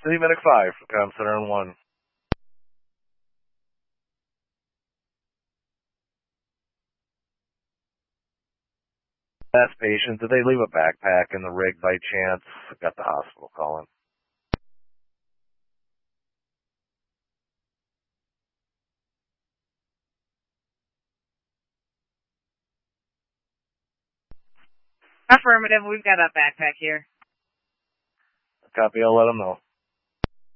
City Medic 5, Com Center on 1. Last patient, did they leave a backpack in the rig by chance? Got the hospital calling. Affirmative, we've got a backpack here. Copy, I'll let them know.